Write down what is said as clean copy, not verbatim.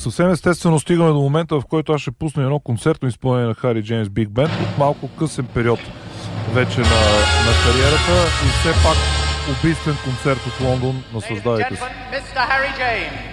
Съвсем естествено стигаме до момента, в който аз ще пусна едно концертно изпълнение на Хари Джеймс Биг Бенд от малко късен период вече на кариерата и все пак убийствен концерт от Лондон. Наслаждавайте се.